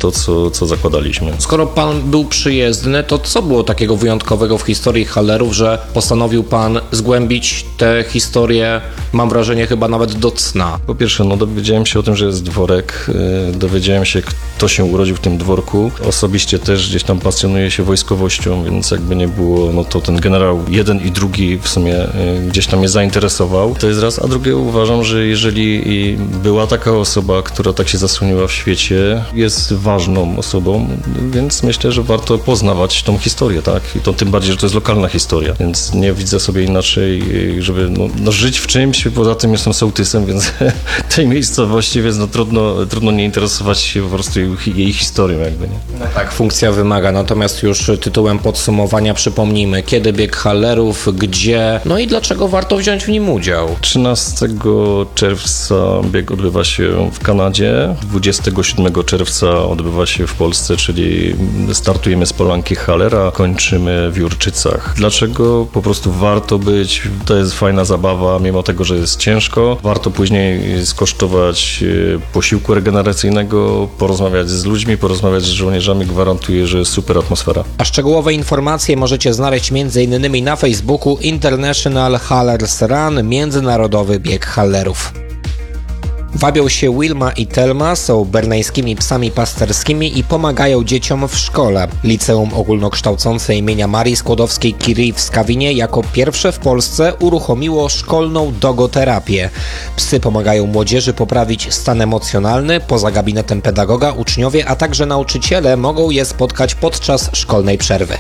to, co zakładaliśmy. Skoro pan był przyjezdny, to co było takiego wyjątkowego w historii Hallerów, że postanowił pan zgłębić tę historię, mam wrażenie, chyba nawet do cna? Po pierwsze, dowiedziałem się o tym, że jest dworek, dowiedziałem się, kto się urodził w tym dworku. Osobiście też gdzieś tam pasjonuję się wojskowością, więc jakby nie było, to ten generał jeden i drugi w sumie gdzieś tam mnie zainteresował. To jest raz, a drugie uważam, że jeżeli była taka osoba, która tak się zasłoniła w świecie, jest ważną osobą, więc myślę, że warto poznawać tą historię, tak? I to tym bardziej, że to jest lokalna historia, więc nie widzę sobie inaczej, żeby żyć w czymś. Poza tym jestem sołtysem, więc tej miejscowości, więc trudno nie interesować się po prostu jej historią jakby, nie? No tak, funkcja wymaga, natomiast już tytułem podsumowania przypomnijmy, kiedy bieg Hallerów, gdzie, i dlaczego warto wziąć w nim udział. 13 czerwca bieg odbywa się w Kanadzie, 27 czerwca odbywa się w Polsce, czyli startujemy z Polanki Hallera, kończymy w Jurczycach. Dlaczego? Po prostu warto być, to jest fajna zabawa, mimo tego, że jest ciężko. Warto później skosztować posiłku regeneracyjnego, porozmawiać z ludźmi, porozmawiać z żołnierzami, gwarantuję, że jest super atmosfera. A szczegółowe informacje możecie znaleźć m.in. na Facebooku International Hallers Run, międzynarodowy bieg Hallerów. Wabią się Wilma i Telma, są bernejskimi psami pasterskimi i pomagają dzieciom w szkole. Liceum Ogólnokształcące imienia Marii Skłodowskiej-Curie w Skawinie jako pierwsze w Polsce uruchomiło szkolną dogoterapię. Psy pomagają młodzieży poprawić stan emocjonalny. Poza gabinetem pedagoga uczniowie, a także nauczyciele mogą je spotkać podczas szkolnej przerwy.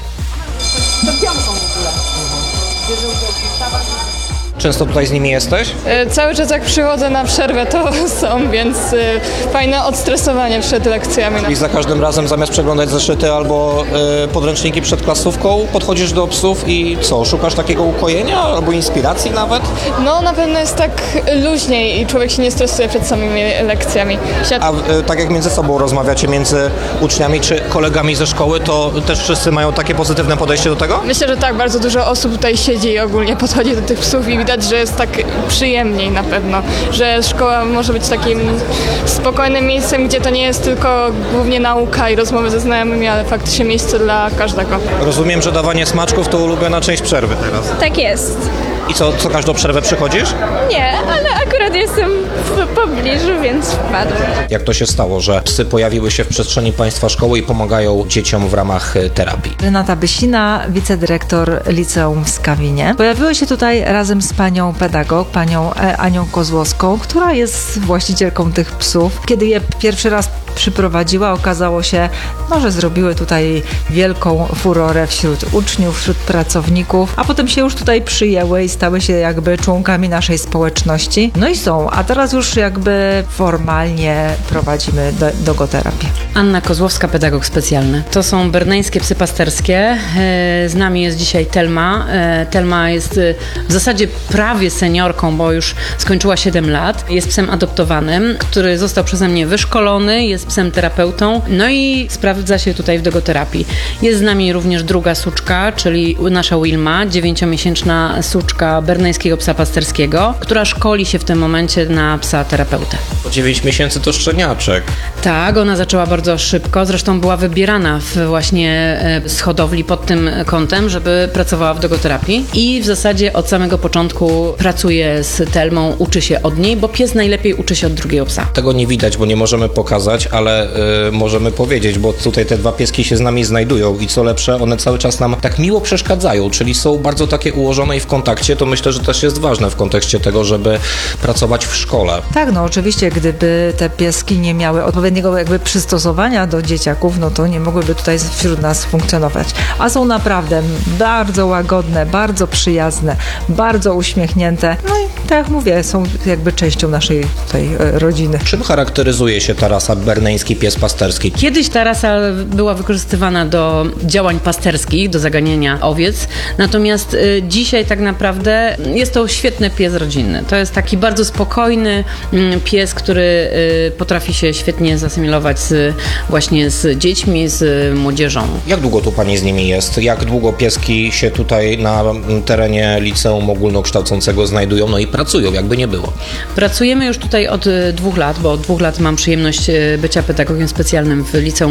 Często tutaj z nimi jesteś? Cały czas jak przychodzę na przerwę, to są, więc fajne odstresowanie przed lekcjami. I za każdym razem zamiast przeglądać zeszyty albo podręczniki przed klasówką, podchodzisz do psów i co, szukasz takiego ukojenia albo inspiracji nawet? Na pewno jest tak luźniej i człowiek się nie stresuje przed samymi lekcjami. A tak jak między sobą rozmawiacie, między uczniami czy kolegami ze szkoły, to też wszyscy mają takie pozytywne podejście do tego? Myślę, że tak, bardzo dużo osób tutaj siedzi i ogólnie podchodzi do tych psów i widać, że jest tak przyjemniej na pewno, że szkoła może być takim spokojnym miejscem, gdzie to nie jest tylko głównie nauka i rozmowy ze znajomymi, ale faktycznie miejsce dla każdego. Rozumiem, że dawanie smaczków to ulubiona część przerwy teraz. Tak jest. I co każdą przerwę przychodzisz? Nie, ale akurat jestem w pobliżu, więc wpadłem. Jak to się stało, że psy pojawiły się w przestrzeni państwa szkoły i pomagają dzieciom w ramach terapii? Renata Bysina, wicedyrektor Liceum w Skawinie. Pojawiły się tutaj razem z panią pedagog, panią Anią Kozłowską, która jest właścicielką tych psów. Kiedy je pierwszy raz przyprowadziła, okazało się, że zrobiły tutaj wielką furorę wśród uczniów, wśród pracowników, a potem się już tutaj przyjęły i stały się jakby członkami naszej społeczności. I są, a teraz już jakby formalnie prowadzimy dogoterapię. Anna Kozłowska, pedagog specjalny. To są berneńskie psy pasterskie. Z nami jest dzisiaj Telma. Telma jest w zasadzie prawie seniorką, bo już skończyła 7 lat. Jest psem adoptowanym, który został przeze mnie wyszkolony, jest psem terapeutą, i sprawdza się tutaj w dogoterapii. Jest z nami również druga suczka, czyli nasza Wilma, 9-miesięczna suczka berneńskiego psa pasterskiego, która szkoli się w tym momencie na psa terapeutę. 9 miesięcy to szczeniaczek. Tak, ona zaczęła bardzo szybko, zresztą była wybierana właśnie z hodowli pod tym kątem, żeby pracowała w dogoterapii i w zasadzie od samego początku pracuje z Telmą, uczy się od niej, bo pies najlepiej uczy się od drugiego psa. Tego nie widać, bo nie możemy pokazać, ale możemy powiedzieć, bo tutaj te dwa pieski się z nami znajdują i co lepsze, one cały czas nam tak miło przeszkadzają, czyli są bardzo takie ułożone i w kontakcie, to myślę, że też jest ważne w kontekście tego, żeby pracować w szkole. Tak, oczywiście, gdyby te pieski nie miały odpowiedniego jakby przystosowania do dzieciaków, to nie mogłyby tutaj wśród nas funkcjonować. A są naprawdę bardzo łagodne, bardzo przyjazne, bardzo uśmiechnięte. I tak jak mówię, są jakby częścią naszej tutaj rodziny. Czym charakteryzuje się ta rasa berneński pies pasterski? Kiedyś ta rasa była wykorzystywana do działań pasterskich, do zaganiania owiec, natomiast dzisiaj tak naprawdę jest to świetny pies rodzinny. To jest taki bardzo spokojny pies, który potrafi się świetnie zasymilować właśnie z dziećmi, z młodzieżą. Jak długo tu pani z nimi jest? Jak długo pieski się tutaj na terenie Liceum Ogólnokształcącego znajdują, i pracują, jakby nie było? Pracujemy już tutaj od 2 lat, bo od 2 lat mam przyjemność bycia pedagogiem specjalnym w Liceum